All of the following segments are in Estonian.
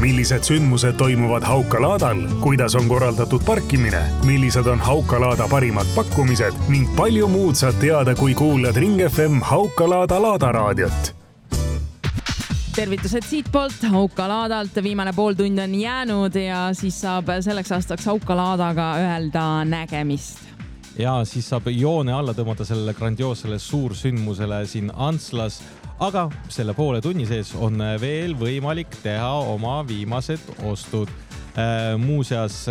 millised sündmused toimuvad Haukalaadal, kuidas on korraldatud parkimine, millised on Haukalaada parimad pakkumised ning palju muud saad teada, kui kuulad Ring FM Haukalaada laadaraadiot. Tervitused siitpoolt Haukalaadalt. Viimane pool tund on jäänud ja siis saab selleks aastaks Haukalaadaga öelda nägemist. Ja siis saab joone alla tõmmata sellele grandioossele suursündmusele siin Antslas, aga selle poole tunni sees on veel võimalik teha oma viimased ostud. Muuseas,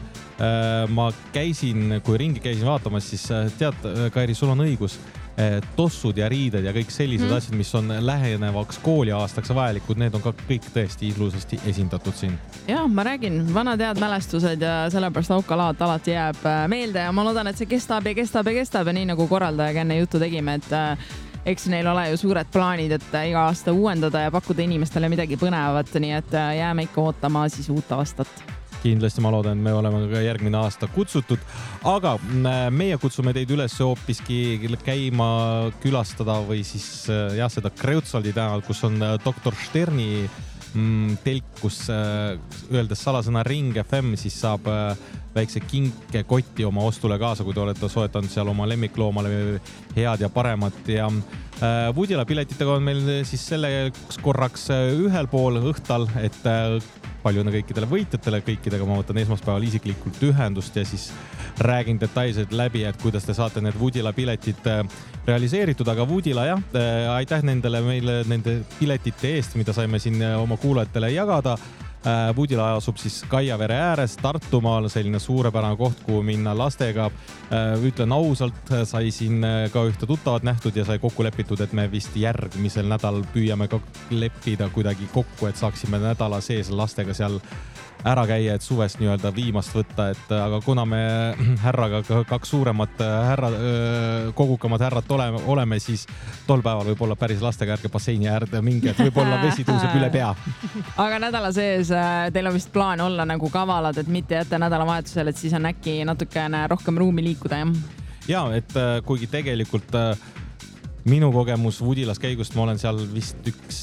ma käisin, kui ringi käisin vaatamas, siis tead, Kairi, sul on õigus. Tossud ja riided ja kõik sellised asjad, mis on lähenevaks kooliaastaks vajalikud, need on ka kõik tõesti ilusasti esindatud siin. Jah, ma räägin, vanad head mälestused ja sellepärast Haukalaat alati jääb meelde ja ma loodan, et see kestab ja nii nagu korraldajaga enne juttu tegime, et eks neil ole ju suured plaanid, et iga aasta uuendada ja pakkuda inimestele midagi põnevat, nii et jääme ikka ootama siis uut aastat. Kindlasti ma loodan, et me oleme ka järgmine aasta kutsutud, aga meie kutsume teid üles hoopiski käima külastada või siis seda Kreutsaldi tänal, kus on Dr. Sterni telk, kus öeldes salasõna Ring FM, siis saab väikse kinkekoti oma ostule kaasa, kui te olete soetanud seal oma lemmikloomale head ja paremat ja Woodila piletitega on meil siis selleks korraks ühel pool õhtal, et palju on kõikidele võitjatele, kõikidega ma võtan esmaspäeval isiklikult ühendust ja siis räägin detailselt läbi, et kuidas te saate need Woodila piletid realiseeritud, aga Woodila aitäh nende piletite eest, mida saime siin oma kuulajatele jagada. Woodila asub siis Kaiavere ääres Tartumaal, selline suurepärane koht, kuhu minna lastega. Ütlen ausalt, sai siin ka ühte tuttavat nähtud ja sai kokku lepitud, et me vist järgmisel nädal püüame ka leppida kuidagi kokku, et saaksime nädala sees lastega seal ära käia, et suvest nii-öelda viimast võtta, aga kuna me härraga kaks suuremat kogukamad härrat oleme, siis tol päeval võib olla päris lastega ärge basseini äärde mingi, et võib olla vesi tõuseb üle pea. Aga nädala sees teil on vist plaan olla nagu kavalad, et mitte jätta nädalavahetusel, et siis on äkki natukene rohkem ruumi liikuda, jah? Ja, et kuigi tegelikult minu kogemus Woodilas käigust, ma olen seal vist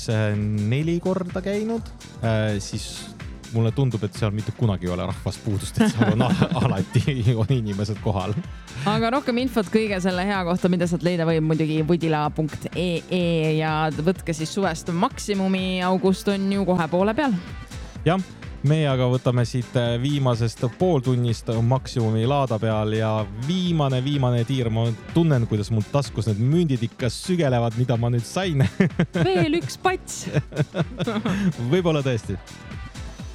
4 korda käinud, siis mulle tundub, et seal mitte kunagi ei ole rahvast puudust, et seal on alati on inimesed kohal. Aga rohkem infot kõige selle hea kohta, mida saad leida võib muidugi woodila.ee ja võtke siis suvest maksimumi, august on ju kohe poole peal. Jah, meie aga võtame siit viimasest pooltunnist maksimumi laada peal ja viimane tiir, ma tunnen, kuidas mul taskus need mündid ikka sügelevad, mida ma nüüd sain. Veel üks pats. Võib-olla tõesti.